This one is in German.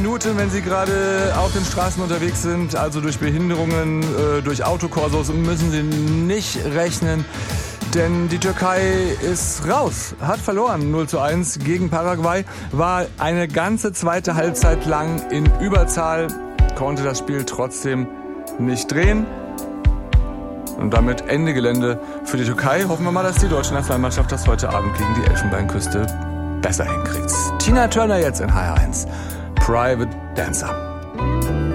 Minuten, wenn Sie gerade auf den Straßen unterwegs sind, also durch Behinderungen, durch Autokorsos, müssen Sie nicht rechnen, denn die Türkei ist raus, hat verloren 0:1 gegen Paraguay, war eine ganze zweite Halbzeit lang in Überzahl, konnte das Spiel trotzdem nicht drehen. Und damit Ende Gelände für die Türkei. Hoffen wir mal, dass die deutsche Nationalmannschaft das heute Abend gegen die Elfenbeinküste besser hinkriegt. Tina Turner jetzt in HR1. Private Dancer.